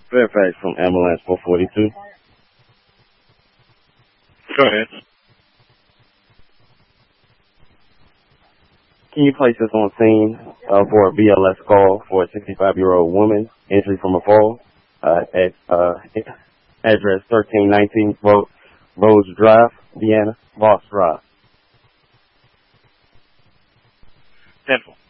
Fairfax from Ambulance 442. Go ahead. Can you place us on scene for a BLS call for a 65-year-old woman, entry from a fall at address 1319 Rose Drive, Vienna, Voss Drive. 10-4.